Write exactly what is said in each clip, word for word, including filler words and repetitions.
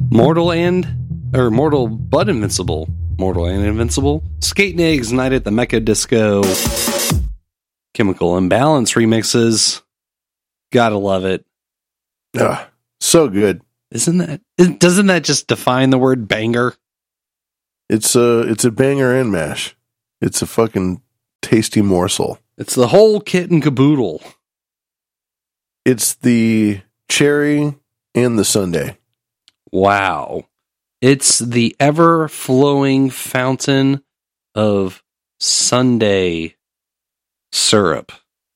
Mortal and, or Mortal but Invincible. Mortal and Invincible. Skate and Eggs Night at the Mecha Disco. Chemical Imbalance remixes. Gotta love it. Ah, so good. Isn't that, doesn't that just define the word banger? It's a, it's a banger and mash. It's a fucking tasty morsel. It's the whole kit and caboodle. It's the cherry and the sundae. Wow. It's the ever-flowing fountain of sundae syrup.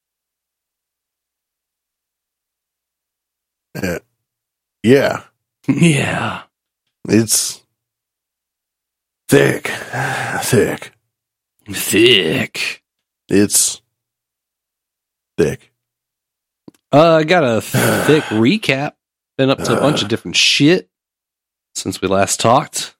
Uh, yeah. Yeah. It's thick. Thick. Thick. It's thick. Uh, I got a thick recap. Been up to a bunch of different shit since we last talked.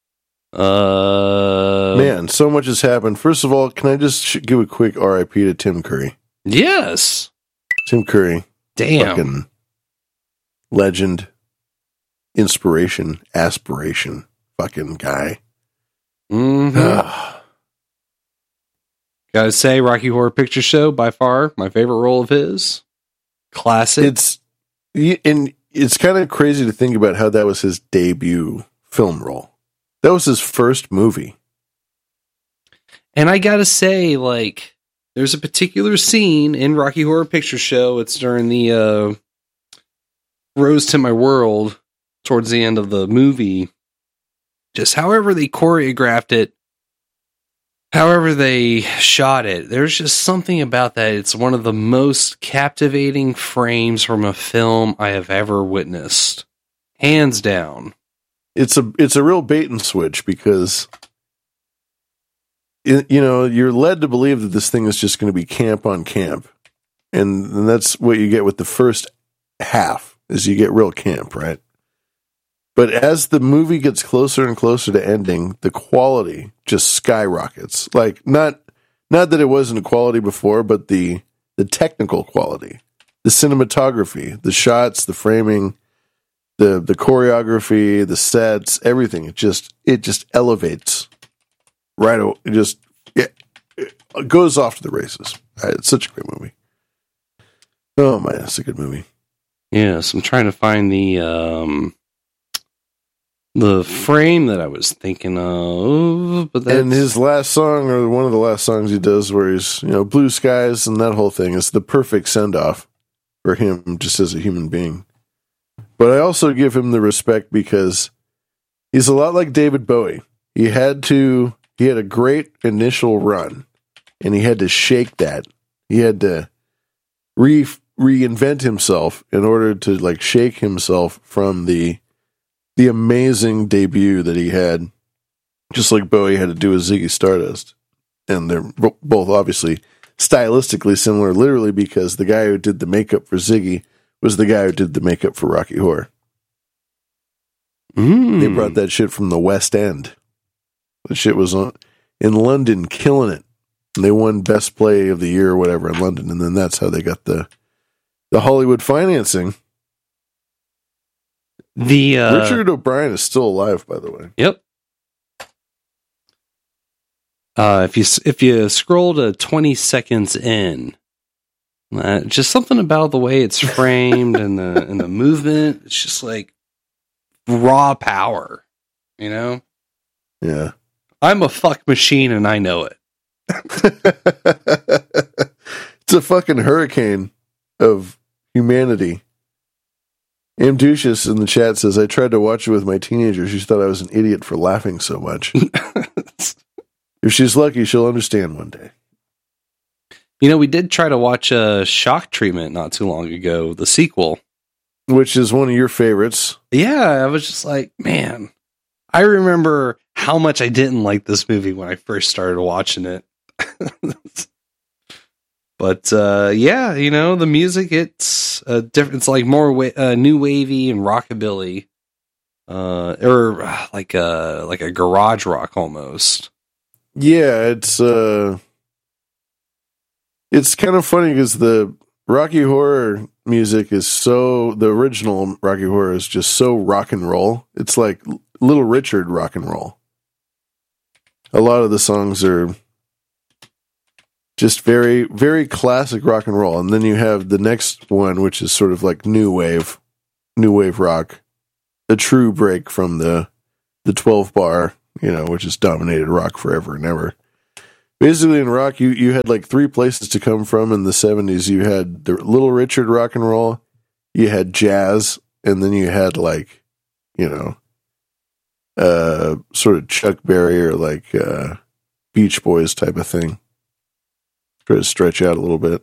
Uh, Man, so much has happened. First of all, can I just sh- give a quick R I P to Tim Curry? Yes. Tim Curry. Damn. Fucking legend, inspiration, aspiration, fucking guy. Mm-hmm. Gotta say, Rocky Horror Picture Show, by far, my favorite role of his. Classic. It's, and it's kind of crazy to think about how that was his debut film role. That was his first movie. And I gotta say, like, there's a particular scene in Rocky Horror Picture Show. It's during the uh, Rose to My World, towards the end of the movie. Just however they choreographed it, however they shot it, there's just something about that. It's one of the most captivating frames from a film I have ever witnessed. Hands down. It's a it's a real bait and switch because it, you know, you're led to believe that this thing is just going to be camp on camp. And, and that's what you get with the first half, is you get real camp, right? But as the movie gets closer and closer to ending, the quality just skyrockets. Like, not not that it wasn't a quality before, but the the technical quality, the cinematography, the shots, the framing, the the choreography, the sets, everything. It just it just elevates right. It just it, it goes off to the races. It's such a great movie. Oh man, it's a good movie. Yes, I'm trying to find the um, the frame that I was thinking of. But that's... And his last song, or one of the last songs he does, where he's, you know, blue skies and that whole thing, is the perfect send off for him just as a human being. But I also give him the respect because he's a lot like David Bowie. He had to, he had a great initial run, and he had to shake that. He had to re reinvent himself in order to like shake himself from the the amazing debut that he had, just like Bowie had to do with Ziggy Stardust. And they're both obviously stylistically similar, literally because the guy who did the makeup for Ziggy was the guy who did the makeup for Rocky Horror. Mm. They brought that shit from the West End. The shit was on, in London, killing it. And they won Best Play of the Year or whatever in London, and then that's how they got the the Hollywood financing. The uh, Richard O'Brien is still alive, by the way. Yep. Uh, if you if you scroll to twenty seconds in, uh, just something about the way it's framed and the and the movement, it's just like raw power, you know? Yeah. I'm a fuck machine and I know it. It's a fucking hurricane of humanity. Amducious in the chat says, I tried to watch it with my teenager. She thought I was an idiot for laughing so much. If she's lucky, she'll understand one day. You know, we did try to watch a Shock Treatment not too long ago, the sequel. Which is one of your favorites. Yeah, I was just like, man, I remember how much I didn't like this movie when I first started watching it. But uh, yeah, you know, the music, it's uh, different. It's like more wa- uh, new wavy and rockabilly, uh, or uh, like a like a garage rock almost. Yeah, it's uh, it's kind of funny because the Rocky Horror music is so, the original Rocky Horror is just so rock and roll. It's like Little Richard rock and roll. A lot of the songs are just very, very classic rock and roll. And then you have the next one, which is sort of like new wave, new wave rock, a true break from the, the twelve bar, you know, which has dominated rock forever and ever. Basically, in rock, you, you had like three places to come from in the seventies. You had the Little Richard rock and roll, you had jazz, and then you had like, you know, uh, sort of Chuck Berry or like uh, Beach Boys type of thing. Try to stretch out a little bit.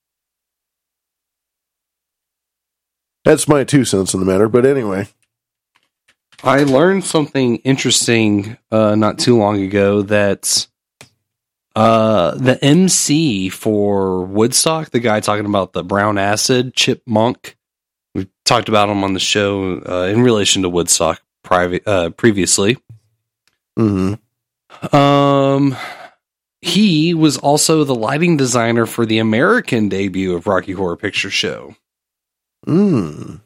That's my two cents on the matter, but anyway. I learned something interesting uh, not too long ago that uh, the M C for Woodstock, the guy talking about the brown acid, Chip Monk, we talked about him on the show uh, in relation to Woodstock private uh, previously. Mm-hmm. Um, he was also the lighting designer for the American debut of Rocky Horror Picture Show. Mm.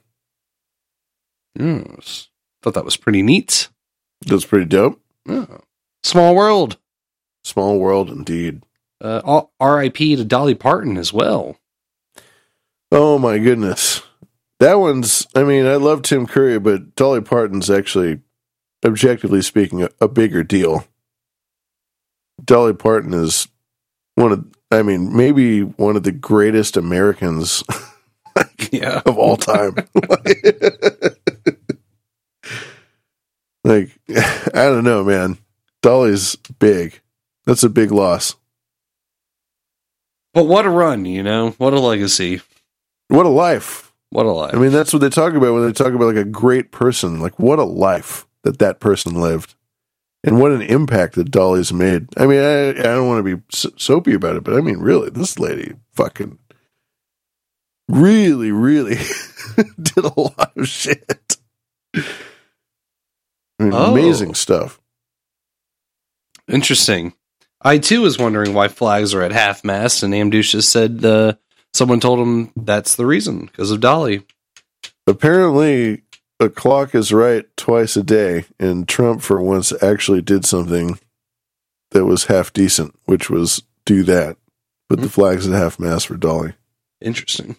Yes. Thought that was pretty neat. That's pretty dope. Yeah. Small world. Small world, indeed. Uh, R I P to Dolly Parton as well. Oh my goodness. That one's, I mean, I love Tim Curry, but Dolly Parton's actually, objectively speaking, a, a bigger deal. Dolly Parton is one of, I mean, maybe one of the greatest Americans like, yeah. of all time. Like, I don't know, man. Dolly's big. That's a big loss. But what a run, you know? What a legacy. What a life. What a life. I mean, that's what they talk about when they talk about like a great person. Like, what a life that that person lived. And what an impact that Dolly's made. I mean, I, I don't want to be soapy about it, but I mean, really, this lady fucking really, really did a lot of shit. I mean, Oh. amazing stuff. Interesting. I, too, was wondering why flags are at half-mast, and Amdush just said uh, someone told him that's the reason, because of Dolly. Apparently, a clock is right twice a day, and Trump, for once, actually did something that was half decent, which was do that. Put mm-hmm. the flags at half-mast for Dolly. Interesting.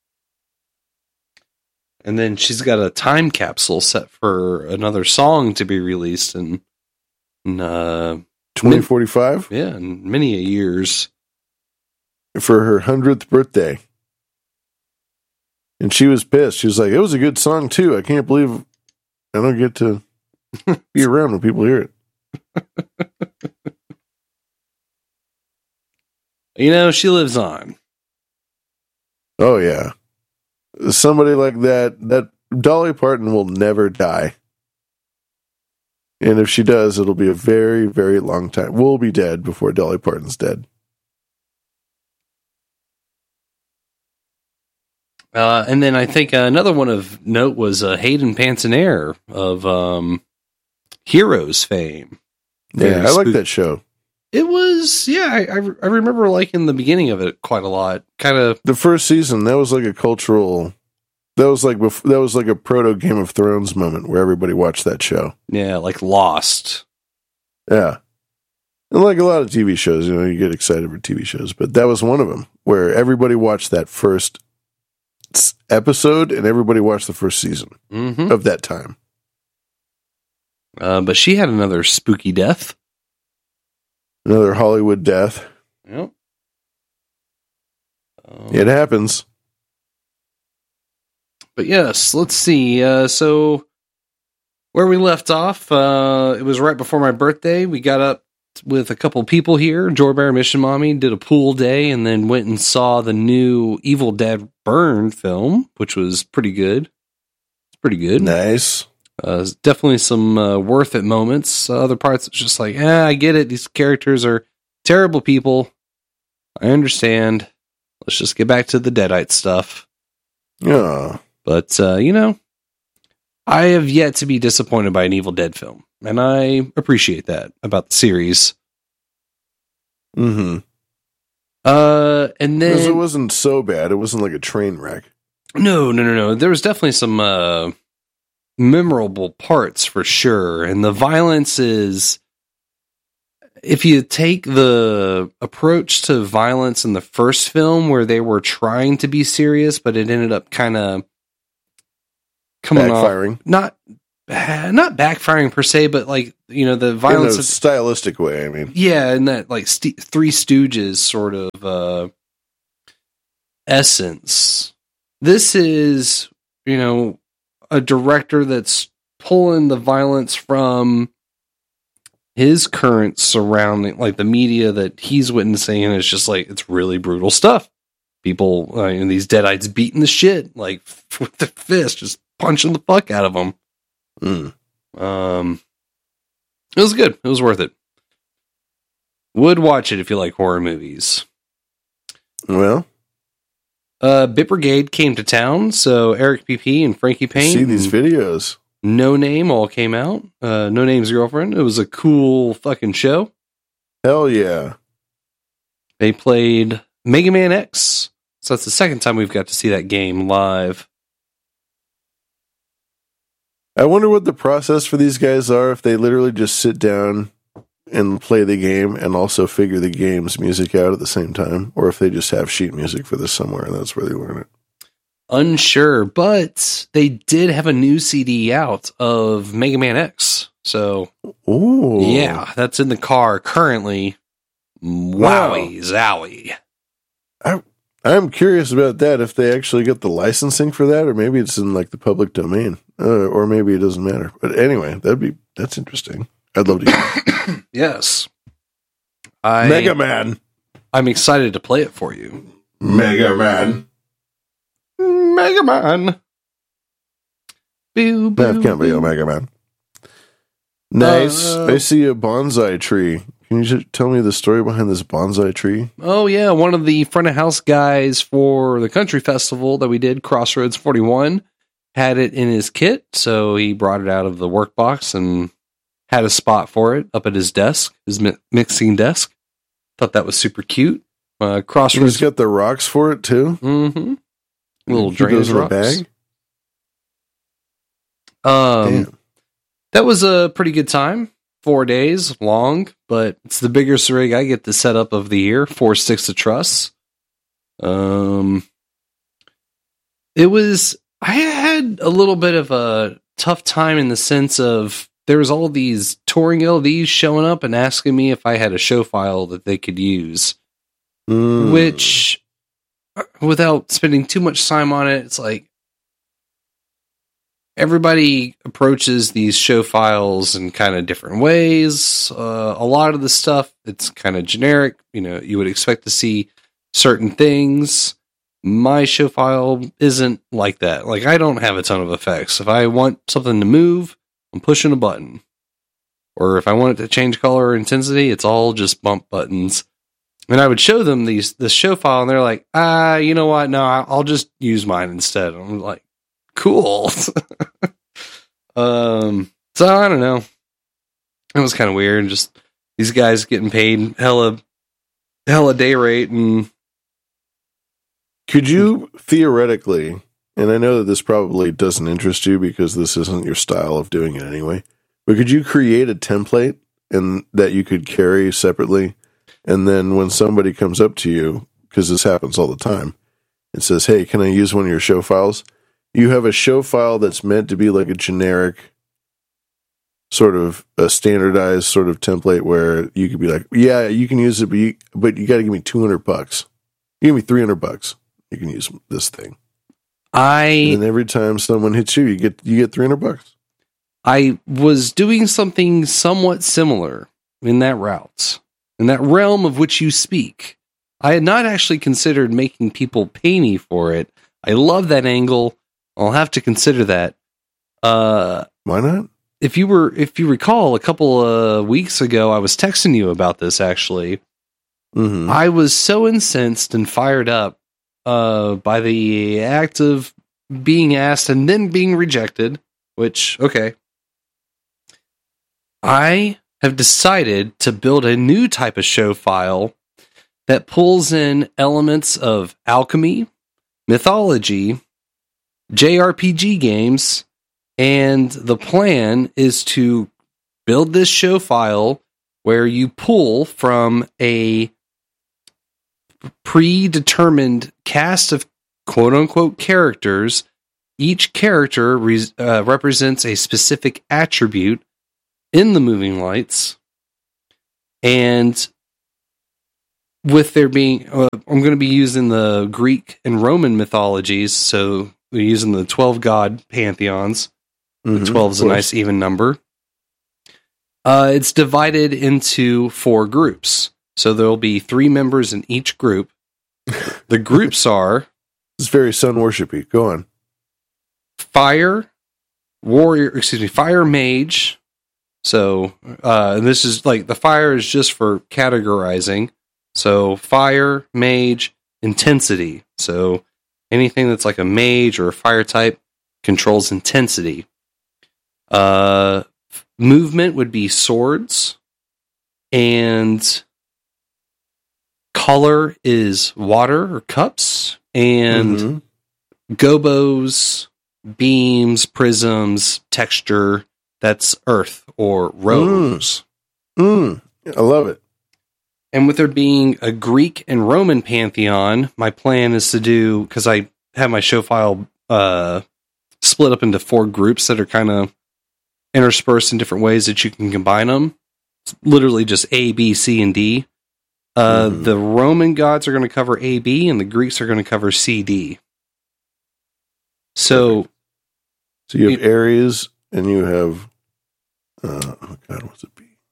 And then she's got a time capsule set for another song to be released in, in uh, twenty forty-five? Yeah, in many a years. For her hundredth birthday. And she was pissed. She was like, it was a good song, too. I can't believe I don't get to be around when people hear it. You know, she lives on. Oh, yeah. Somebody like that, that Dolly Parton will never die. And if she does, it'll be a very, very long time. We'll be dead before Dolly Parton's dead. Uh, and then I think uh, another one of note was uh, Hayden Panettiere of um, Heroes fame. Very yeah, I like that show. It was, yeah, I, I, I remember liking the beginning of it quite a lot. Kind of the first season. That was like a cultural. That was like bef- that was like a proto Game of Thrones moment where everybody watched that show. Yeah, like Lost. Yeah, and like a lot of T V shows, you know, you get excited for T V shows, but that was one of them where everybody watched that first episode and everybody watched the first season mm-hmm. of that time. Uh, but she had another spooky death. Another Hollywood death. Yep. Um, it happens. But yes, let's see. Uh, so where we left off, uh, it was right before my birthday. We got up with a couple people here. Joy Bear Mission Mommy did a pool day and then went and saw the new Evil Dead Burn film, which was pretty good. It's pretty good. Nice. Uh, definitely some uh, worth it moments. Uh, other parts, it's just like, eh, I get it. These characters are terrible people. I understand. Let's just get back to the Deadite stuff. Yeah. But, uh, you know, I have yet to be disappointed by an Evil Dead film. And I appreciate that about the series. Mm-hmm. Uh, and then... Because it wasn't so bad. It wasn't like a train wreck. No, no, no, no. There was definitely some uh, memorable parts for sure. And the violence is, if you take the approach to violence in the first film where they were trying to be serious, but it ended up kind of coming backfiring. off, not, not backfiring per se, but like, you know, the violence. In a stylistic way, I mean. Yeah, and that like st- Three Stooges sort of uh, essence. This is, you know, a director that's pulling the violence from his current surrounding, like the media that he's witnessing, and it's just like, it's really brutal stuff. People, uh, and these deadites beating the shit, like, with their fist, just punching the fuck out of them. Mm. Um, it was good. It was worth it. Would watch it if you like horror movies. Well, Uh, Bit Brigade came to town, so Eric P P and Frankie Payne. see these videos. No Name all came out. Uh, No Name's Girlfriend. It was a cool fucking show. Hell yeah. They played Mega Man X. So that's the second time we've got to see that game live. I wonder what the process for these guys are if they literally just sit down and play the game and also figure the game's music out at the same time, or if they just have sheet music for this somewhere and that's where they learn it. Unsure, but they did have a new C D out of Mega Man X. So, Ooh. yeah, that's in the car currently. Wowie zowie. I, I'm curious about that, if they actually get the licensing for that, or maybe it's in like the public domain, uh, or maybe it doesn't matter. But anyway, that'd be that's interesting. I'd love to hear. Yes. I, Mega Man. I'm excited to play it for you. Mega Man. Mega Man. Boo, boo, That can't be a Mega Man. Nice. Uh, I see a bonsai tree. Can you just tell me the story behind this bonsai tree? Oh, yeah. One of the front of house guys for the country festival that we did, Crossroads forty-one, had it in his kit. So he brought it out of the work box and had a spot for it up at his desk, his mi- mixing desk. Thought that was super cute. Uh, Crossroads. He's got the rocks for it too. Mm-hmm. Little Keep drainage those in a rocks. bag. Um, Damn. that was a pretty good time. Four days long, but it's the biggest rig I get to set up of the year. Four sticks of truss. Um, it was. I had a little bit of a tough time in the sense of there was all these touring L E Ds showing up and asking me if I had a show file that they could use. Mm. Which, without spending too much time on it, it's like everybody approaches these show files in kind of different ways. Uh, a lot of the stuff, it's kind of generic. You know, you would expect to see certain things. My show file isn't like that. Like, I don't have a ton of effects. If I want something to move, I'm pushing a button. Or if I want it to change color or intensity, it's all just bump buttons. And I would show them these this show file, and they're like, ah, you know what? No, I'll just use mine instead. I'm like, cool. um, so I don't know. It was kind of weird. Just these guys getting paid hella, hella day rate, and Could you theoretically, and I know that this probably doesn't interest you because this isn't your style of doing it anyway, but could you create a template and that you could carry separately? And then when somebody comes up to you, because this happens all the time, and says, hey, can I use one of your show files? You have a show file that's meant to be like a generic sort of a standardized sort of template where you could be like, yeah, you can use it, but you, but you got to give me two hundred bucks. You give me three hundred bucks. You can use this thing. I And then every time someone hits you, you get you get three hundred bucks. I was doing something somewhat similar in that route, in that realm of which you speak. I had not actually considered making people pay me for it. I love that angle. I'll have to consider that. Uh, Why not? if you were, if you recall, a couple of weeks ago, I was texting you about this. Actually, Mm-hmm. I was so incensed and fired up uh, by the act of being asked and then being rejected. Which, okay, I have decided to build a new type of show file that pulls in elements of alchemy, mythology, J R P G games, and the plan is to build this show file where you pull from a predetermined cast of quote-unquote characters. Each character re- uh, represents a specific attribute in the moving lights, and with there being, uh, I'm going to be using the Greek and Roman mythologies, so we're using the twelve god pantheons. Mm-hmm, twelve is a nice even number. Uh, it's divided into four groups, so there'll be three members in each group. The groups are... It's very sun worshipy. Go on. Fire, warrior, excuse me, fire mage. So, uh, and this is like, the fire is just for categorizing. So, fire, mage, intensity. So, anything that's like a mage or a fire type controls intensity. Uh, movement would be swords. And color is water or cups. And mm-hmm. gobos, beams, prisms, texture, that's earth or rose. Mm. Mm. I love it. And with there being a Greek and Roman pantheon, my plan is to do, because I have my show file uh, split up into four groups that are kind of interspersed in different ways that you can combine them. It's literally just A, B, C, and D. Uh, mm. The Roman gods are going to cover A, B, and the Greeks are going to cover C, D. So... So you have it, Aries, and you have, uh, oh God, what's it be?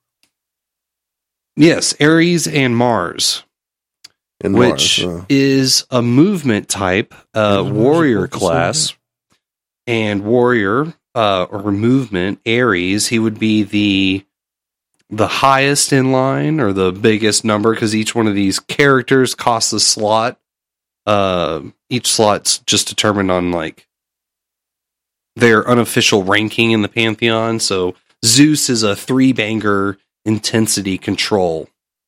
Yes, Aries and Mars, and which Mars, uh, is a movement type, uh, warrior class, and warrior uh, or movement. Aries, he would be the the highest in line or the biggest number because each one of these characters costs a slot. Uh, each slot's just determined on like their unofficial ranking in the Pantheon. So Zeus is a three-banger intensity control.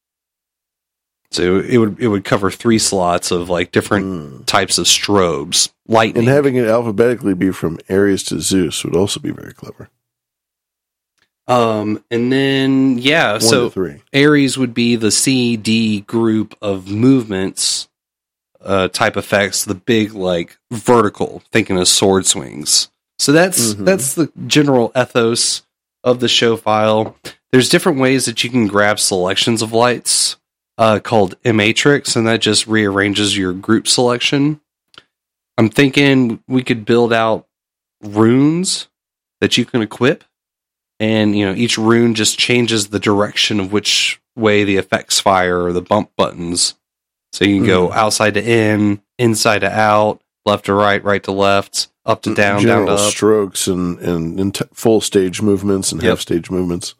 So it would it would cover three slots of like different mm. types of strobes. Lightning. And having it alphabetically be from Aries to Zeus would also be very clever. Um, and then yeah, One so to three. Aries would be the C D group of movements, uh, type effects. The big like vertical, thinking of sword swings. So that's mm-hmm. that's the general ethos of the show file. There's different ways that you can grab selections of lights uh, called M-Matrix, and that just rearranges your group selection. I'm thinking we could build out runes that you can equip, and you know each rune just changes the direction of which way the effects fire or the bump buttons. So you can mm-hmm. go outside to in, inside to out, left to right, right to left. Up to down, General down to up. Strokes and, and, and t- full stage movements and yep. half stage movements.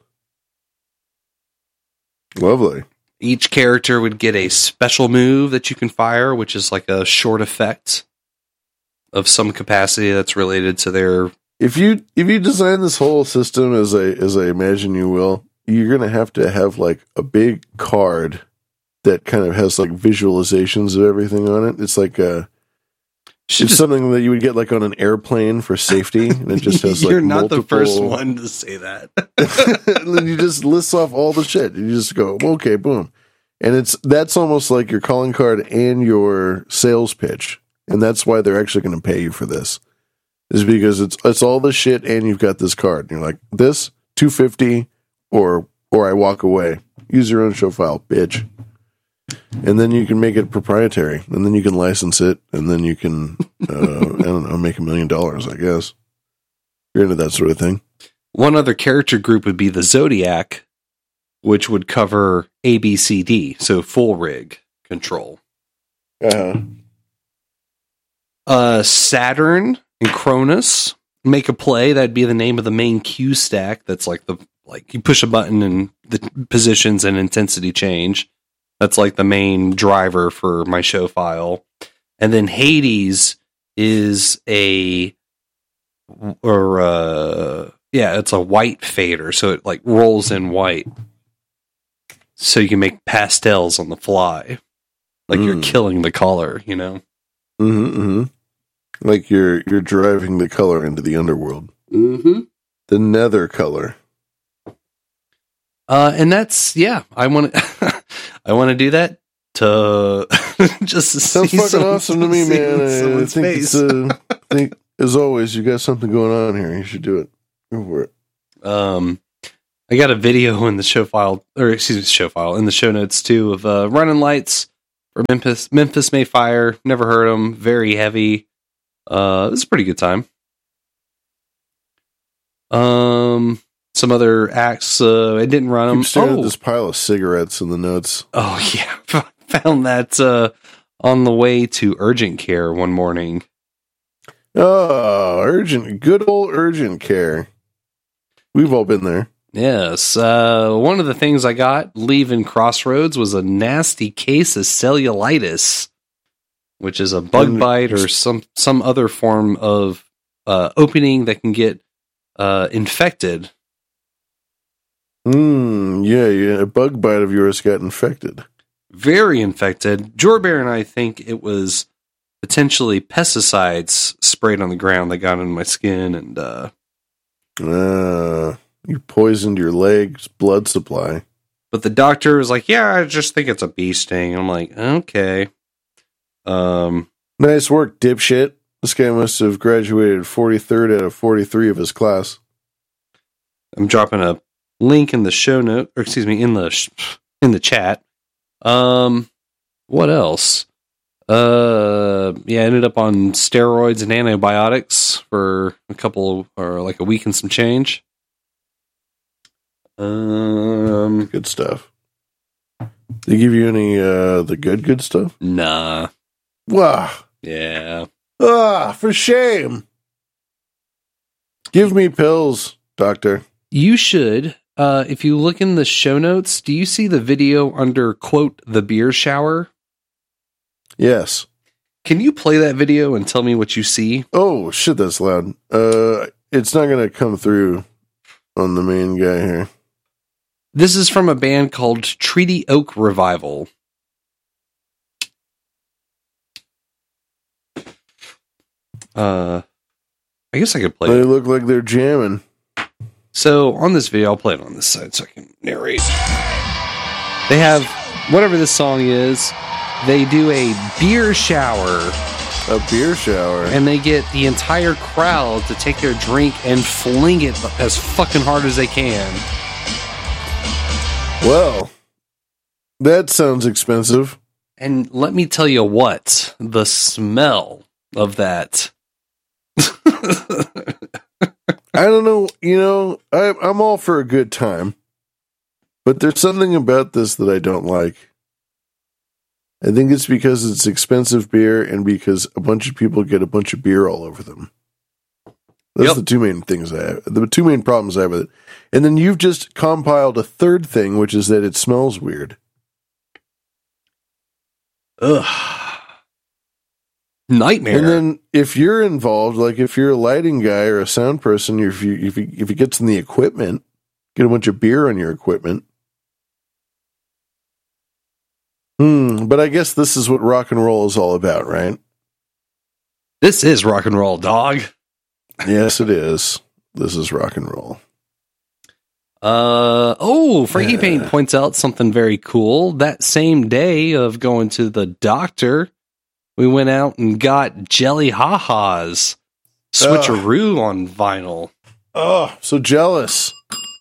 Lovely. Each character would get a special move that you can fire, which is like a short effect of some capacity that's related to their... If you if you design this whole system as I, as I imagine you will, you're going to have to have like a big card that kind of has like visualizations of everything on it. It's like a... It's just, something that you would get like on an airplane for safety, and it just has like you're not multiple... the first one to say that. And then you just list off all the shit. You just go, okay, boom, and it's that's almost like your calling card and your sales pitch, and that's why they're actually going to pay you for this, is because it's it's all the shit, and you've got this card, and you're like this two fifty, or or I walk away. Use your own show file, bitch. And then you can make it proprietary, and then you can license it, and then you can, uh, I don't know, make a million dollars, I guess. You're into that sort of thing. One other character group would be the Zodiac, which would cover A, B, C, D, so full rig control. Uh-huh. Uh, Saturn and Cronus make a play. That'd be the name of the main Q stack. That's like the like you push a button and the positions and intensity change. That's like the main driver for my show file. And then Hades is a, or uh, yeah, it's a white fader. So it like rolls in white. So you can make pastels on the fly. Like mm. you're killing the color, you know? Mm-hmm, mm-hmm. Like you're you're driving the color into the underworld. Mm-hmm. The nether color. Uh, and that's yeah. I want to. I want to do that to just to Sounds see fucking some, awesome to me, see man. I, I someone's think face. it's. Uh, I think as always, you got something going on here. You should do it. Go for it. Um, I got a video in the show file, or excuse me, show file in the show notes too of uh, Running Lights for Memphis. Memphis May Fire. Never heard them. Very heavy. Uh, it was a pretty good time. Um, some other acts. Uh, I didn't run them. I'm staring Oh, at this pile of cigarettes in the notes. oh yeah, found that uh, on the way to urgent care one morning. Oh, urgent, good old urgent care. We've all been there. Yes. Uh, one of the things I got leaving Crossroads was a nasty case of cellulitis, which is a bug And- bite or some, some other form of uh, opening that can get uh, infected. Mm, yeah, yeah. A bug bite of yours got infected. Very infected. Jorbear and I think it was potentially pesticides sprayed on the ground that got into my skin, and uh, Uh, you poisoned your leg's blood supply. but the doctor was like, "Yeah, I just think it's a bee sting." I'm like, "Okay." Um, Nice work, dipshit. This guy must have graduated forty-third out of forty-three of his class. I'm dropping a link in the show note, or excuse me, in the sh- in the chat. Um, what else? Uh, yeah, I ended up on steroids and antibiotics for a couple, or like a week and some change. Um, Good stuff. They give you any uh the good good stuff? nah, Wow. yeah. Ah, for shame. Give me pills, doctor. You should, uh, if you look in the show notes, do you see the video under quote the beer shower? Yes. Can you play that video and tell me what you see? Oh shit, that's loud. Uh, it's not gonna come through on the main guy here. This is from a band called Treaty Oak Revival. Uh, I guess I could play They it. look like they're jamming. So on this video, I'll play it on this side so I can narrate. They have whatever this song is. They do a beer shower, A beer shower. and they get the entire crowd to take their drink and fling it as fucking hard as they can. Well, that sounds expensive. And let me tell you what, the smell of that. I don't know. You know, I, I'm all for a good time, but there's something about this that I don't like. I think it's because it's expensive beer and because a bunch of people get a bunch of beer all over them. That's Yep. the two main things I have. The two main problems I have with it. And then you've just compiled a third thing, which is that it smells weird. Ugh. Nightmare. And then if you're involved, like if you're a lighting guy or a sound person, if you if you, if it gets in the equipment, get a bunch of beer on your equipment. Hmm. But I guess this is what rock and roll is all about, right? This is rock and roll, dog. Yes, it is. This is rock and roll. Uh oh, Frankie Yeah. Paint points out something very cool. That same day of going to the doctor, we went out and got Jelly Ha-Ha's Switcheroo on vinyl. Oh, so jealous.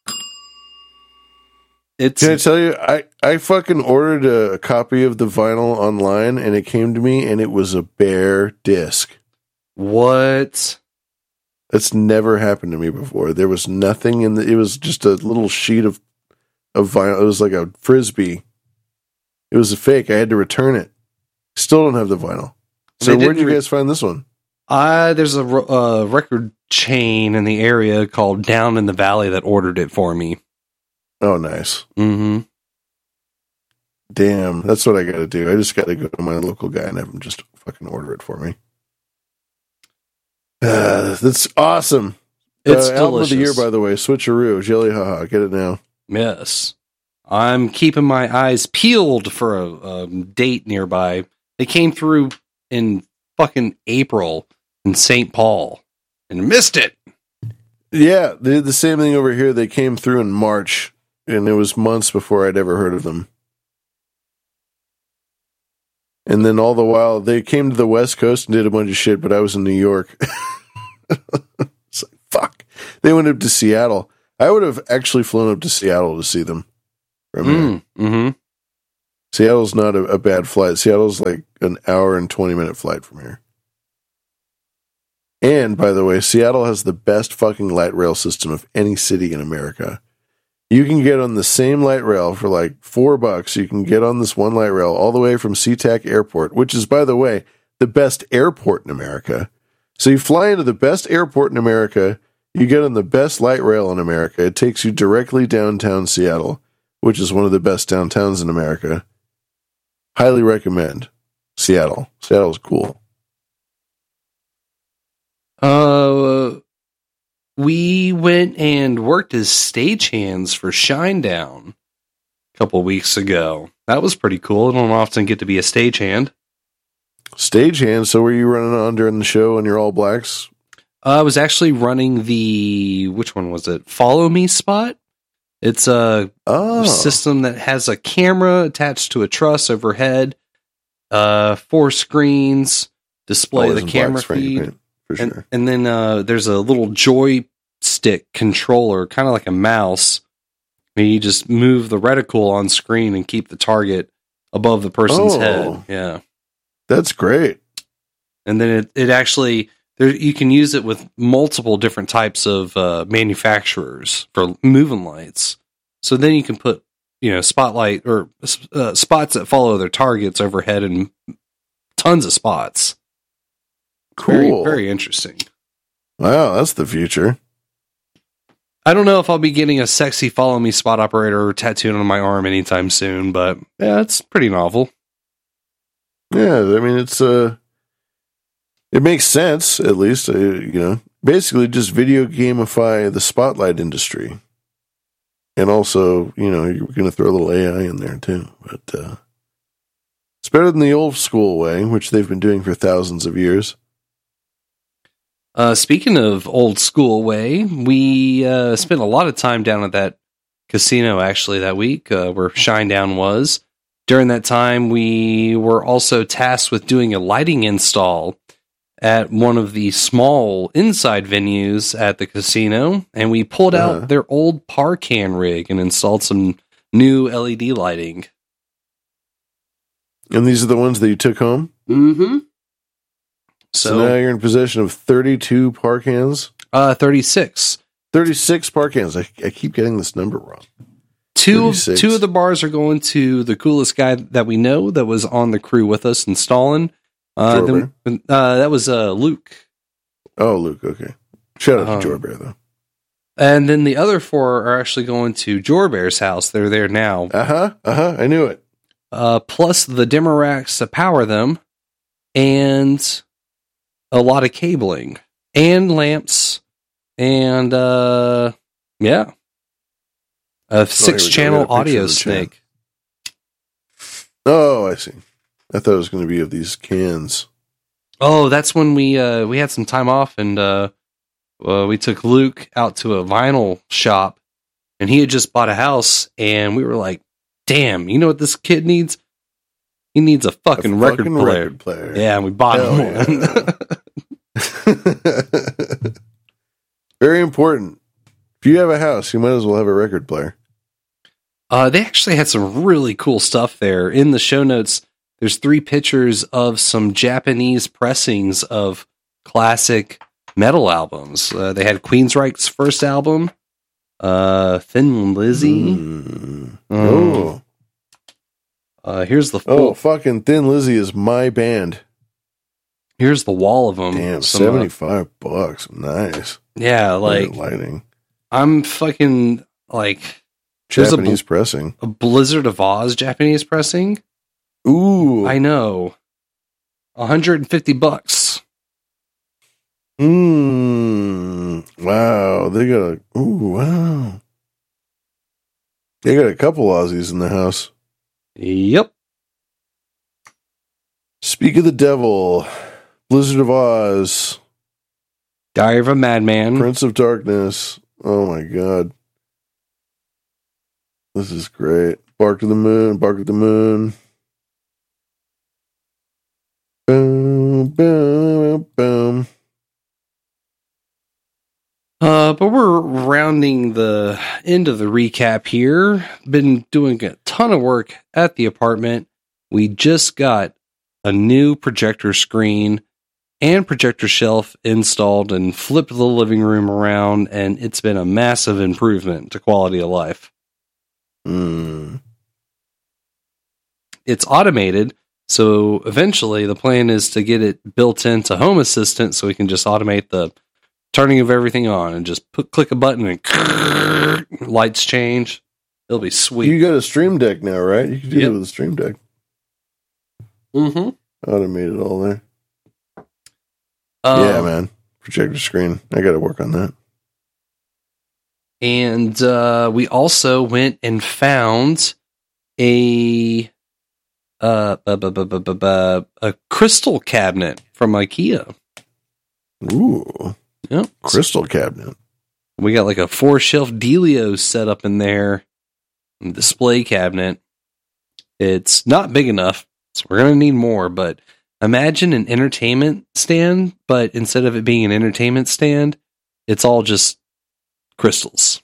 It's Can I tell you, I, I fucking ordered a, a copy of the vinyl online and it came to me and it was a bare disc. what? That's never happened to me before. There was nothing in the, it was just a little sheet of, of vinyl. It was like a Frisbee. It was a fake. I had to return it. Still don't have the vinyl. So They where'd you didn't re- guys find this one? Uh, there's a ro- uh, record chain in the area called Down in the Valley that ordered it for me. Oh, nice. Mm-hmm. Damn. That's what I got to do. I just got to go to my local guy and have him just fucking order it for me. Uh, that's awesome. It's uh, album of the year, delicious. by the way, Switcheroo, Jelly Haha. Get it now. Yes. I'm keeping my eyes peeled for a, um date nearby. They came through in fucking April, in Saint Paul and missed it. Yeah, they did the same thing over here. They came through in March, and it was months before I'd ever heard of them. And then all the while, they came to the West Coast and did a bunch of shit, but I was in New York. It's like, fuck. They went up to Seattle. I would have actually flown up to Seattle to see them from here. Mm, mm-hmm. Seattle's not a, a bad flight. Seattle's like an hour and twenty minute flight from here. And, by the way, Seattle has the best fucking light rail system of any city in America. You can get on the same light rail for like four bucks. You can get on this one light rail all the way from SeaTac Airport, which is, by the way, the best airport in America. So you fly into the best airport in America. You get on the best light rail in America. It takes you directly downtown Seattle, which is one of the best downtowns in America. Highly recommend Seattle. Seattle's cool. Uh, we went and worked as stagehands for Shinedown a couple weeks ago. That was pretty cool. I don't often get to be a stagehand. Stagehand. So were you running on during the show in your All Blacks? Uh, I was actually running the, which one was it? Follow Me spot. It's a Oh. system that has a camera attached to a truss overhead, uh, four screens, display Always the in camera black screen, feed, right? For and, sure. and then uh, there's a little joystick controller, kind of like a mouse. And you just move the reticle on screen and keep the target above the person's Oh. head. Yeah. That's great. And then it, it actually, there, you can use it with multiple different types of uh, manufacturers for moving lights. So then you can put, you know, spotlight or uh, spots that follow their targets overhead and tons of spots. Cool. Very, very interesting. Wow, that's the future. I don't know if I'll be getting a sexy follow me spot operator tattooed on my arm anytime soon, but yeah, it's pretty novel. Yeah, I mean, it's uh, it makes sense, at least, uh, you know, basically just video gamify the spotlight industry. And also, you know, you're going to throw a little A I in there too. But uh, it's better than the old school way, which they've been doing for thousands of years. Uh, speaking of old school way, we uh, spent a lot of time down at that casino actually that week uh, where Shinedown was. During that time, we were also tasked with doing a lighting install at one of the small inside venues at the casino, and we pulled Uh-huh. out their old Parcan rig and installed some new L E D lighting. And these are the ones that you took home? Mm-hmm. So, So, now you're in possession of thirty-two Parcans? uh, thirty-six. thirty-six Parcans. I, I keep getting this number wrong. Two of, thirty-six. two of the bars are going to the coolest guy that we know that was on the crew with us installing. Uh, then, uh, that was uh, Luke. Oh, Luke, okay. Shout out Um, to Jorbear, though. And then the other four are actually going to Jorbear's house. They're there now. Uh-huh, uh-huh, I knew it. Uh, plus the dimmer racks to power them, and a lot of cabling, and lamps, and uh, yeah. A six-channel Oh, here we go. We got a picture audio of the snake. Oh, I see. I thought it was going to be of these cans. Oh, that's when we uh, we had some time off, and uh, uh, we took Luke out to a vinyl shop, and he had just bought a house, and we were like, "Damn, you know what this kid needs? He needs a fucking, A record, fucking player. record player. Yeah, and we bought Hell him one. yeah. Very important. If you have a house, you might as well have a record player. Uh, they actually had some really cool stuff there. In the show notes, there's three pictures of some Japanese pressings of classic metal albums. Uh, they had Queensryche's first album, uh, Thin Lizzy. Mm. Um, Oh. Uh, here's the full, Oh, fucking Thin Lizzy is my band. here's the wall of them. Damn, Some, uh, seventy-five bucks. Nice. yeah, like Great lighting. I'm fucking like there's a, bl- Japanese pressing. a Blizzard of Oz Japanese pressing. Ooh. I know, one hundred fifty bucks. Mmm. Wow. They got a. Ooh, wow. They got a couple Aussies in the house. Yep. Speak of the devil, Blizzard of Oz. Diary of a Madman. Prince of Darkness. Oh my god. This is great. Bark of the Moon, Bark of the Moon. Boom, boom, boom. Uh, but we're rounding the end of the recap here. Been doing a ton of work at the apartment. We just got a new projector screen and projector shelf installed and flipped the living room around, and it's been a massive improvement to quality of life. Mm. It's automated, so eventually the plan is to get it built into Home Assistant so we can just automate the turning of everything on and just put, click a button and lights change. It'll be sweet. You got a Stream Deck now, right? You can do Yep. it with a Stream Deck. Mm-hmm. Automated all there. Um, yeah, man. Projector screen. I got to work on that. And uh, we also went and found a uh, bu- bu- bu- bu- bu- bu- a crystal cabinet from IKEA. Ooh. Yep. Crystal cabinet. We got like a four shelf Delio set up in there, a display cabinet. It's not big enough, so we're gonna need more. But imagine an entertainment stand, but instead of it being an entertainment stand, it's all just crystals.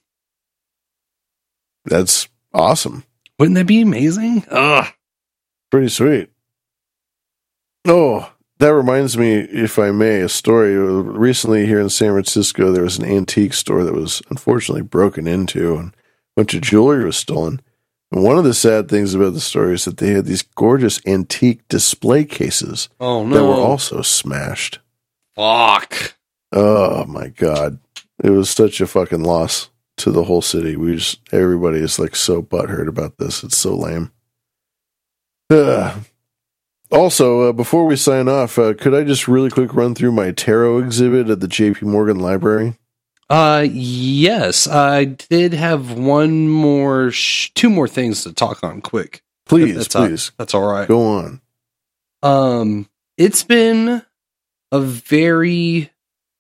That's awesome. Wouldn't that be amazing? Ugh. Pretty sweet. Oh, that reminds me, if I may, a story. Recently here in San Francisco, there was an antique store that was unfortunately broken into, and a bunch of jewelry was stolen. And one of the sad things about the story is that they had these gorgeous antique display cases Oh no! that were also smashed. Fuck. Oh my god. It was such a fucking loss to the whole city. We just, everybody is like so butthurt about this. It's so lame. Ugh. Also, uh, before we sign off, uh, could I just really quick run through my tarot exhibit at the J P Morgan Library? Uh, yes, I did have one more, sh- two more things to talk on quick. Please, that's please. All, that's all right. Go on. Um, it's been a very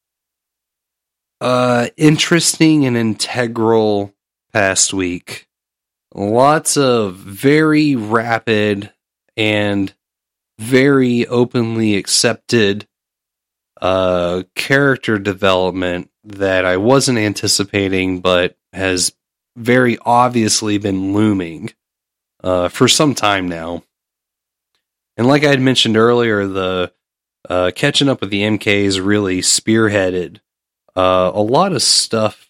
uh interesting and integral past week. Lots of very rapid and very openly accepted uh character development that I wasn't anticipating, but has very obviously been looming uh for some time now. And like I had mentioned earlier, the uh, catching up with the M Ks really spearheaded uh, a lot of stuff.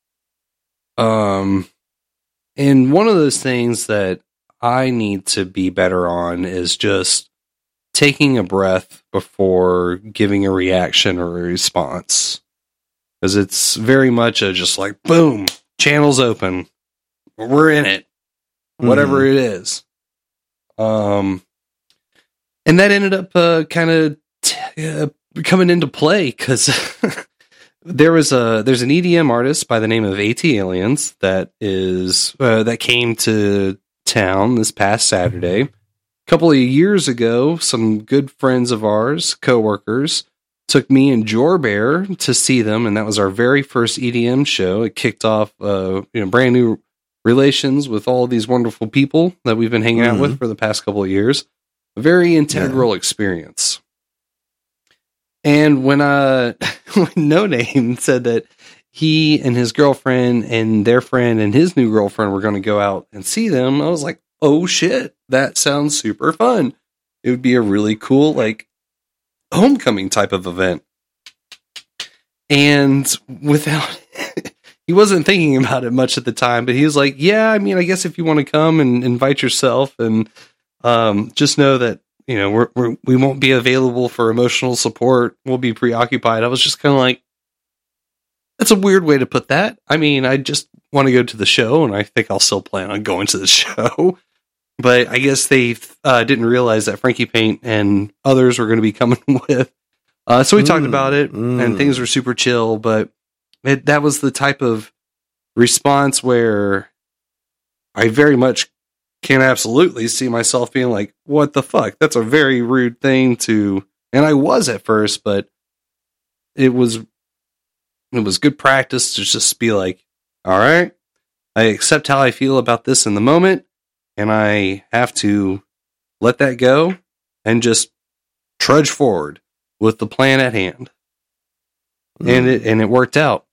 Um, and one of those things that I need to be better on is just taking a breath before giving a reaction or a response. Because it's very much a just like, boom, channel's open. We're in it. Whatever Mhm. it is. Um, and that ended up uh, kind of t- uh, coming into play because there was a there's an E D M artist by the name of AT Aliens that is uh, that came to town this past Saturday. A couple of years ago, some good friends of ours, coworkers, took me and Jorbear to see them, and that was our very first E D M show. It kicked off uh, you know brand new relations with all these wonderful people that we've been hanging out Mhm. with for the past couple of years. A very integral experience. And when uh when No Name said that he and his girlfriend and their friend and his new girlfriend were going to go out and see them, I was like, oh shit, that sounds super fun. It would be a really cool, like, homecoming type of event. And without, he wasn't thinking about it much at the time, but he was like, yeah, I mean, I guess if you want to come and invite yourself and um, just know that, you know, we're, we're, we won't be available for emotional support. We'll be preoccupied. I was just kind of like, that's a weird way to put that. I mean, I just want to go to the show, and I think I'll still plan on going to the show. But I guess they uh, didn't realize that Frankie Paint and others were going to be coming with. Uh, so we Mm, talked about it, mm. and things were super chill. But it, that was the type of response where I very much can absolutely see myself being like, what the fuck? That's a very rude thing to... And I was at first, but it was It was good practice to just be like, all right, I accept how I feel about this in the moment, and I have to let that go and just trudge forward with the plan at hand. Mm. And it and it worked out.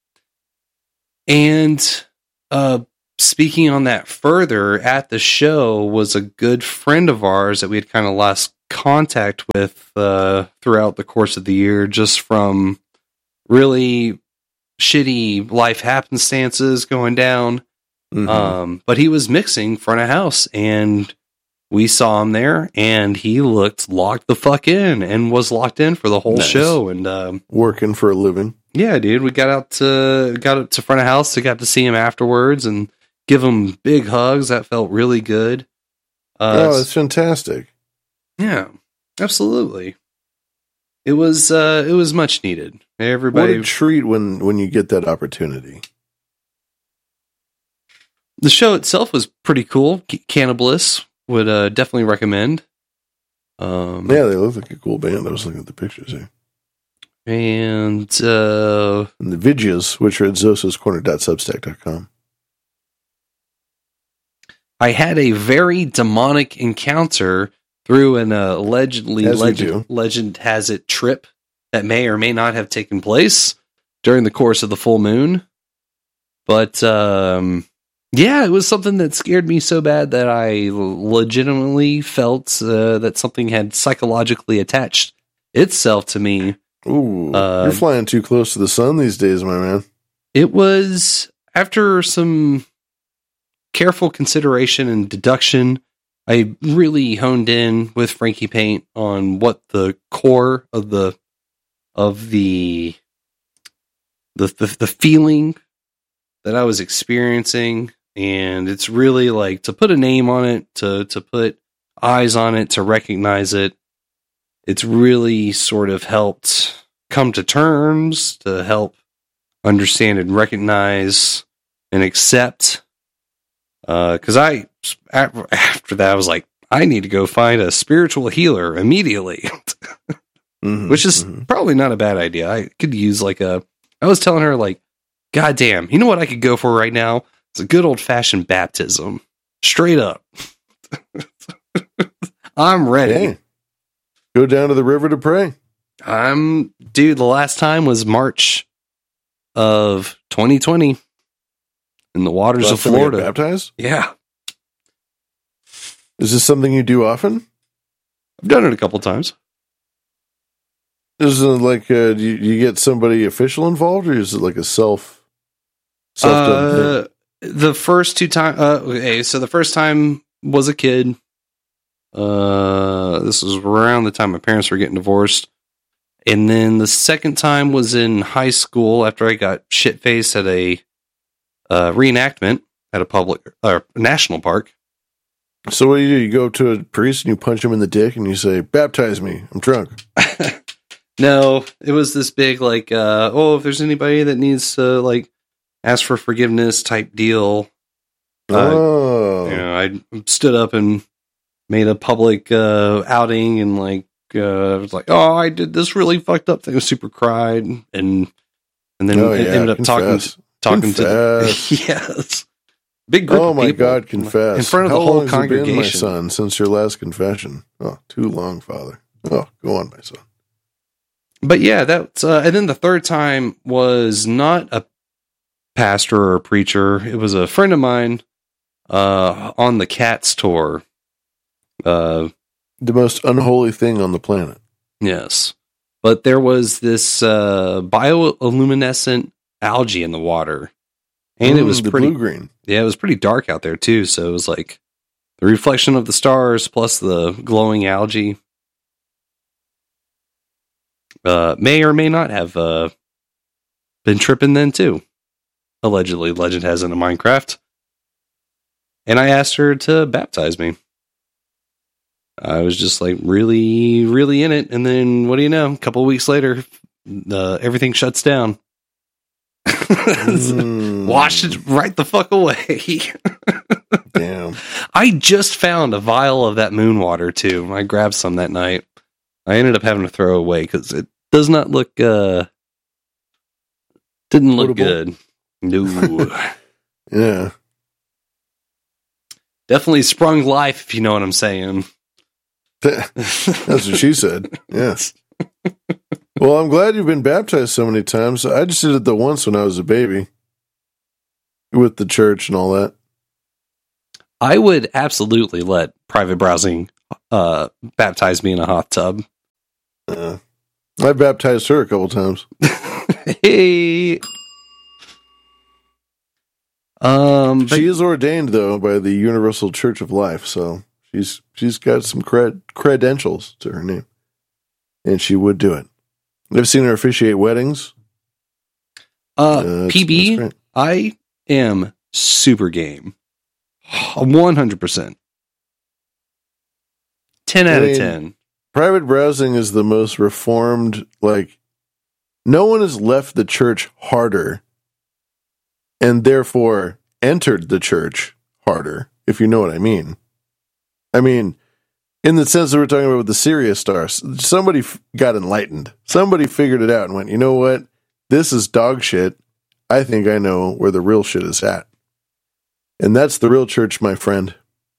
And uh, speaking on that further, at the show was a good friend of ours that we had kind of lost contact with uh, throughout the course of the year, just from really shitty life happenstances going down. Mm-hmm. Um, but he was mixing front of house, and we saw him there, and he looked locked the fuck in and was locked in for the whole nice. show. And um, working for a living. Yeah, dude. We got out to got up to front of house. We got to see him afterwards and give him big hugs. That felt really good. Uh, oh, that's fantastic. Yeah, absolutely. It was uh, it was much needed. Everybody, what a treat when when you get that opportunity. The show itself was pretty cool. Cannibalists would uh, definitely recommend. Um, yeah, they look like a cool band. I was looking at the pictures here. And, uh, and the videos, which are at zosas corner dot substack dot com. I had a very demonic encounter through an uh, allegedly legend, legend has it trip that may or may not have taken place during the course of the full moon. But, um... yeah, it was something that scared me so bad that I legitimately felt uh, that something had psychologically attached itself to me. Ooh, uh, you're flying too close to the sun these days, my man. It was, after some careful consideration and deduction, I really honed in with Frankie Paint on what the core of the of the the the, the feeling that I was experiencing. And it's really like to put a name on it, to, to put eyes on it, to recognize it. It's really sort of helped come to terms, to help understand and recognize and accept. Because uh, I, after that, I was like, I need to go find a spiritual healer immediately. mm-hmm, Which is mm-hmm. probably not a bad idea. I could use like a, I was telling her like, God damn, you know what I could go for right now? It's a good old-fashioned baptism. Straight up. I'm ready. Hey, go down to the river to pray. I'm... Dude, the last time was March of twenty twenty in the waters last of Florida. Time you got baptized? Yeah. Is this something you do often? I've done it a couple times. Is it like, uh, do you, you get somebody official involved, or is it like a self... self-done uh, thing? The first two times, uh, okay, so the first time was a kid. Uh, this was around the time my parents were getting divorced. And then the second time was in high school after I got shit-faced at a uh, reenactment at a public, or uh, national park. So what do you do? You go up to a priest and you punch him in the dick and you say, baptize me, I'm drunk. No, it was this big, like, uh, oh, if there's anybody that needs to, like, ask for forgiveness type deal. Oh. Uh, you know, I stood up and made a public uh, outing and like uh, I was like, oh, I did this really fucked up thing. I super cried and and then oh, it yeah. ended up confess. talking talking confess. to yes, big group. Oh of my people God, confess in front of How the whole long congregation. Has it been, my son, since your last confession? Oh, too long, Father. Oh, go on, my son. But yeah, that's uh, and then the third time was not a pastor or a preacher. It was a friend of mine uh, on the Cats tour. Uh, the most unholy thing on the planet. Yes. But there was this uh, bioluminescent algae in the water. And mm, it was pretty blue-green. Yeah, it was pretty dark out there too. So it was like the reflection of the stars plus the glowing algae. Uh, may or may not have uh, been tripping then too. Allegedly, legend has it in Minecraft. And I asked her to baptize me. I was just like really, really in it. And then, what do you know? A couple of weeks later, uh, everything shuts down. mm. Washed it right the fuck away. Damn. I just found a vial of that moon water too. I grabbed some that night. I ended up having to throw it away because it does not look uh, Didn't look Potable? good. No. Yeah. Definitely sprung life, if you know what I'm saying. That's what she said. Yes. Well, I'm glad you've been baptized so many times. I just did it the once when I was a baby with the church and all that. I would absolutely let private browsing uh, baptize me in a hot tub. Uh, I baptized her a couple times. Hey. Um, but- She is ordained, though, by the Universal Church of Life, so she's she's got some cred, credentials to her name. And she would do it. I've seen her officiate weddings. Uh, Uh, P B, that's I am super game. one hundred percent. ten out I of mean, ten. Private browsing is the most reformed, like, no one has left the church harder and therefore entered the church harder, if you know what I mean. I mean, in the sense that we're talking about with the Sirius stars, somebody f- got enlightened. Somebody figured it out and went, you know what? This is dog shit. I think I know where the real shit is at. And that's the real church, my friend.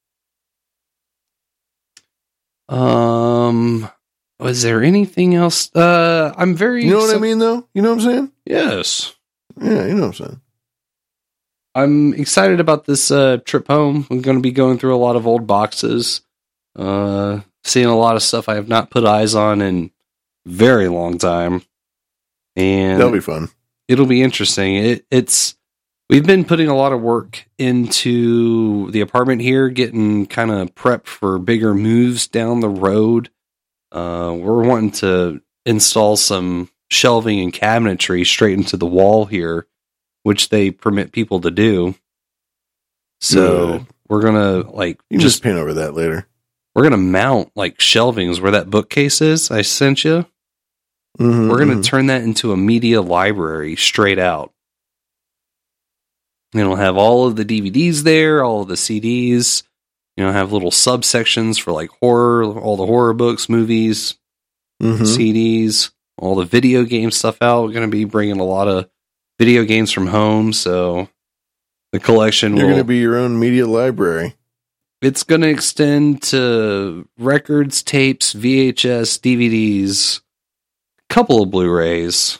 Um, was there anything else? Uh, I'm very. You know what so- I mean, though? You know what I'm saying? Yes. Yeah, you know what I'm saying. I'm excited about this uh, trip home. I'm going to be going through a lot of old boxes, uh, seeing a lot of stuff I have not put eyes on in a very long time, and That'll be fun. it'll be interesting. It, it's we've been putting a lot of work into the apartment here, getting kind of prepped for bigger moves down the road. Uh, we're wanting to install some shelving and cabinetry straight into the wall here, which they permit people to do. So Good. we're gonna like You can just just paint over that later. we're gonna mount like shelvings where that bookcase is I sent you. Mm-hmm, We're gonna mm-hmm. turn that into a media library straight out. It'll have all of the D V Ds there, all of the C Ds. You know, have little subsections for like horror, all the horror books, movies, Mm-hmm. C Ds, all the video game stuff out. We're going to be bringing a lot of video games from home, so the collection You're will. going to be your own media library. It's going to extend to records, tapes, V H S, D V Ds, a couple of Blu-rays.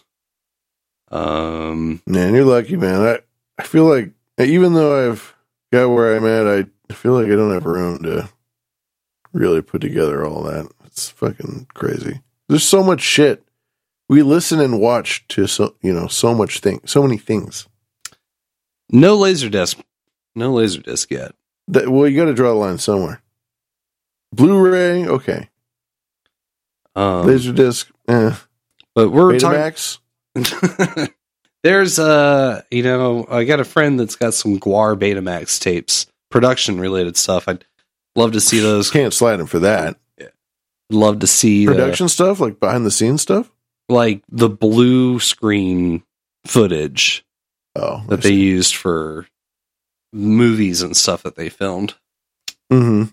Um, Man, you're lucky, man. I, I feel like, even though I've got where I'm at, I feel like I don't have room to really put together all that. It's fucking crazy. There's so much shit. We listen and watch to so you know so much thing, so many things. no Laserdisc, no Laserdisc yet. That, well, you got to draw the line somewhere. Blu-ray, okay. Um, Laserdisc, eh. but we're talking. Betamax, There's uh you know, I got a friend that's got some Guar Betamax tapes, production related stuff. I'd love to see those. can't slide them for that. Love to see the, Production stuff, like behind the scenes stuff. like the blue screen footage Oh, that they used for movies and stuff that they filmed. Mm-hmm.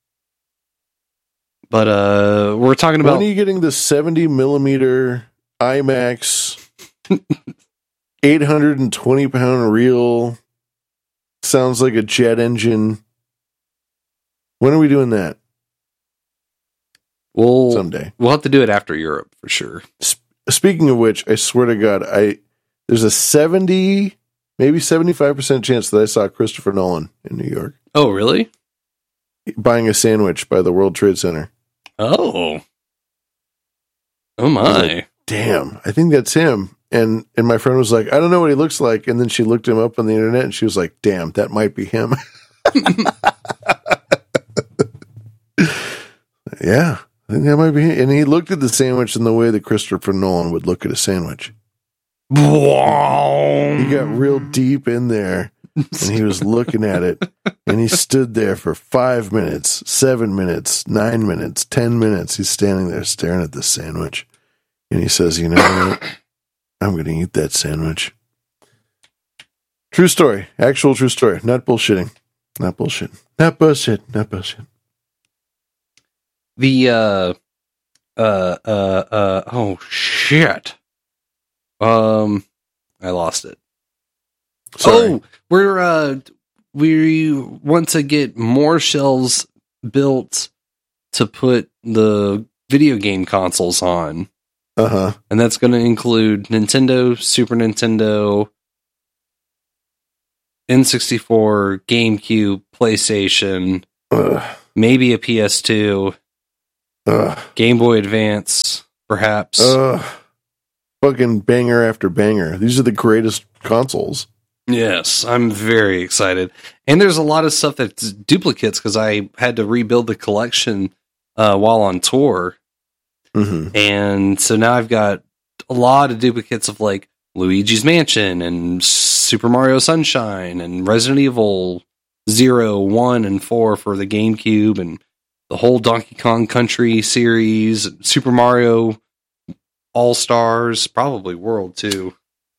But uh we're talking When about are you getting the seventy millimeter IMAX, eight hundred and twenty pound reel? Sounds like a jet engine. When are we doing that? we'll Someday. we'll have to do it after Europe for sure. Sp- speaking of which, I swear to God, I there's a seventy, maybe seventy-five percent chance that I saw Christopher Nolan in New York Oh, really? buying a sandwich by the World Trade Center. Oh. Oh I was my. like, damn, I think that's him. And and my friend was like, I don't know what he looks like. And then she looked him up on the internet and she was like, damn, that might be him. Yeah, I think that might be him. And he looked at the sandwich in the way that Christopher Nolan would look at a sandwich. He got real deep in there and he was looking at it. And he stood there for five minutes, seven minutes, nine minutes, ten minutes. He's standing there staring at this sandwich. And he says, you know what? I'm going to eat that sandwich. True story. Actual true story. Not bullshitting. Not bullshit. Not bullshit. Not bullshit. The uh uh uh uh oh shit. Um I lost it. Sorry. Oh, we're uh, we want to get more shelves built to put the video game consoles on, Uh huh. and that's going to include Nintendo, Super Nintendo, N sixty-four, GameCube, PlayStation, Ugh. maybe a P S two, Ugh. Game Boy Advance, perhaps. Ugh. Fucking banger after banger. These are the greatest consoles. Yes, I'm very excited. And there's a lot of stuff that's duplicates because I had to rebuild the collection uh, while on tour. Mm-hmm. And so now I've got a lot of duplicates of like Luigi's Mansion and Super Mario Sunshine and Resident Evil zero, one, and four for the GameCube and the whole Donkey Kong Country series, Super Mario All-Stars, probably World too.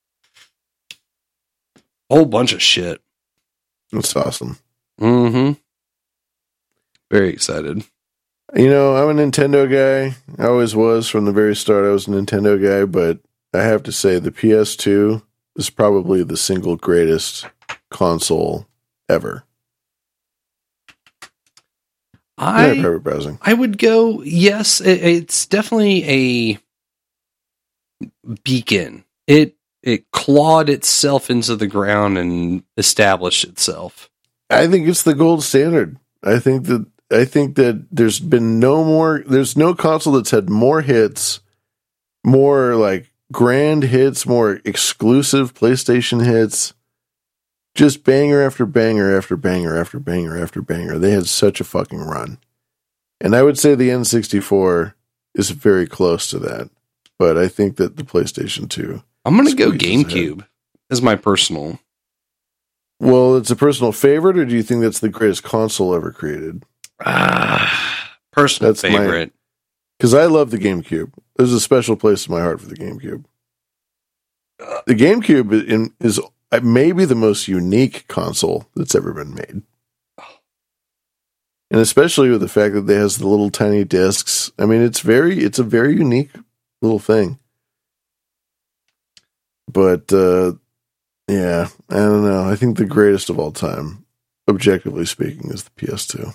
Whole bunch of shit. That's awesome. Mm-hmm. Very excited. You know, I'm a Nintendo guy. I always was from the very start. I was a Nintendo guy, but I have to say the P S two is probably the single greatest console ever. I Yeah, private browsing. I would go, yes, it, it's definitely a beacon. It it clawed itself into the ground and established itself. I think it's the gold standard. I think that I think that there's been no more there's no console that's had more hits, more like grand hits, more exclusive PlayStation hits. Just banger after banger after banger after banger after banger. They had such a fucking run. And I would say the N sixty-four is very close to that. But I think that the PlayStation two. I'm going to go squeezes GameCube as my personal. Well, it's a personal favorite, or do you think that's the greatest console ever created? Ah, personal That's my- favorite. Because I love the GameCube. There's a special place in my heart for the GameCube. The GameCube in, is maybe the most unique console that's ever been made. And especially with the fact that it has the little tiny discs. I mean, it's very, it's a very unique little thing. But, uh, yeah, I don't know. I think the greatest of all time, objectively speaking, is the P S two.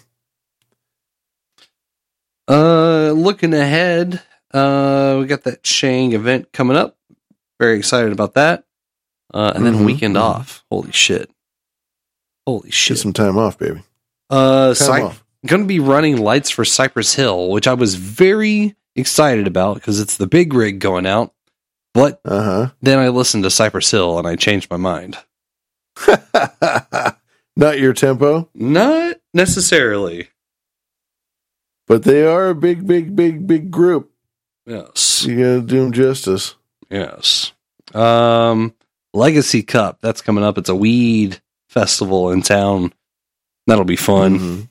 Uh, looking ahead, uh, we got that Shang event coming up. Very excited about that. Uh, and then Mhm, a weekend mhm. off. Holy shit. Holy Get shit. some time off, baby. Uh, Time Cy- off. going to be running lights for Cypress Hill, which I was very excited about because it's the big rig going out. But Uh then I listened to Cypress Hill and I changed my mind. huh. Not your tempo, Not necessarily. but they are a big, big, big, big group. Yes. You gotta do them justice. Yes. Um, Legacy Cup, that's coming up. It's a weed festival in town. That'll be fun. Mhm.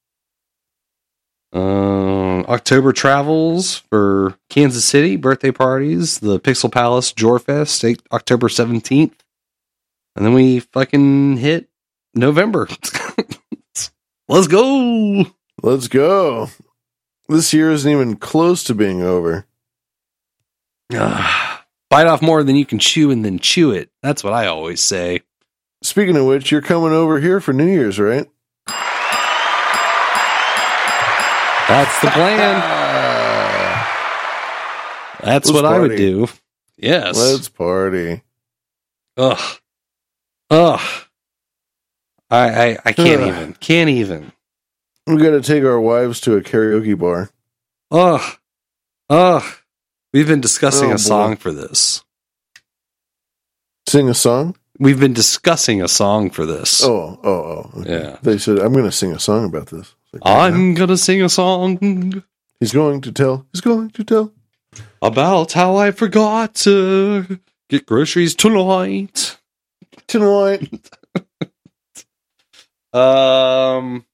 Uh, October travels for Kansas City birthday parties, the Pixel Palace Jorfest, eight, October seventeenth. And then we fucking hit November. Let's go. Let's go. This year isn't even close to being over. Ah, bite off more than you can chew and then chew it. That's what I always say. Speaking of which, you're coming over here for New Year's, right? That's the plan. That's Let's what I would party. do. Yes. Let's party. Ugh. Ugh. I, I, I can't Ugh. even. Can't even. We got to take our wives to a karaoke bar. Ugh. Ugh. We've been discussing Oh, a boy. song for this. Sing a song? We've been discussing a song for this. Oh, oh, oh. Okay. Yeah. They said, I'm going to sing a song about this. It's like, I'm gonna sing a song He's going to tell. He's going to tell. about how I forgot to get groceries tonight. Tonight. Um.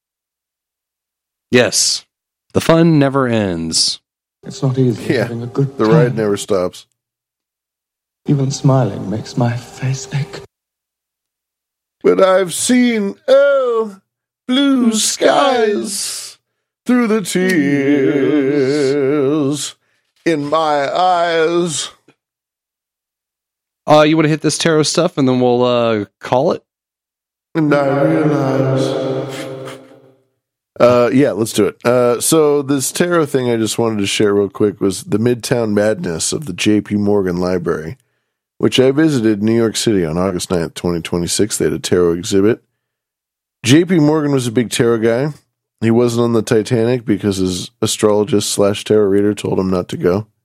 Yes. The fun never ends. It's not easy Yeah, having a good The time. ride never stops. Even smiling makes my face ache. But I've seen, oh, blue skies through the tears in my eyes. Uh, you want to hit this tarot stuff, and then we'll uh, call it? And I realize... Uh, yeah, let's do it. Uh, so this tarot thing I just wanted to share real quick was the Midtown Madness of the J P Morgan Library, which I visited New York City on August ninth, twenty twenty-six. They had a tarot exhibit. J P Morgan was a big tarot guy. He wasn't on the Titanic because his astrologist slash tarot reader told him not to go.